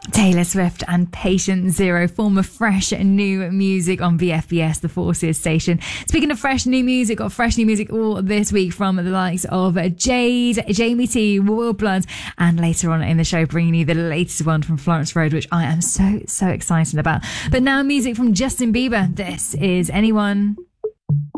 Taylor Swift and Patient Zero form of fresh new music on VFBS, the Forces station. Speaking of fresh new music, got fresh new music all this week from the likes of Jade, Jamie T, Royal Blood, and later on in the show bringing you the latest one from Florence Road, which I am so excited about. But now music from Justin Bieber. This is Anyone.